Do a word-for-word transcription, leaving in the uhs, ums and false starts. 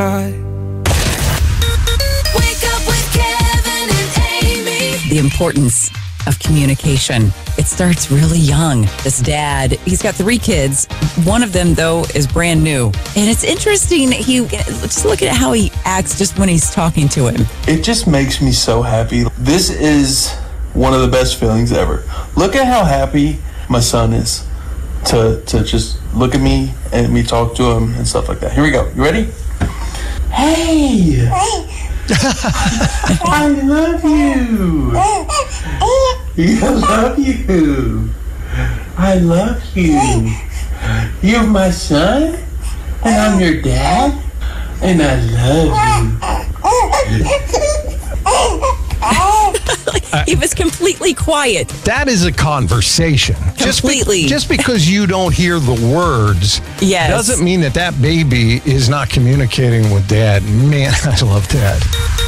high. Wake up with Kevin and Amy. The importance of communication. It starts really young. This dad, he's got three kids. One of them, though, is brand new. And it's interesting. He just look at how he acts just when he's talking to him. It just makes me so happy. This is one of the best feelings ever. Look at how happy my son is to to just look at me and me talk to him and stuff like that. Here we go. You ready? Hey! I love you. I love you. I love you. You're my son, and I'm your dad, and I love you. He was completely quiet. That is a conversation. Completely. Just, be, just because you don't hear the words Yes. doesn't mean that that baby is not communicating with dad. Man, I love dad.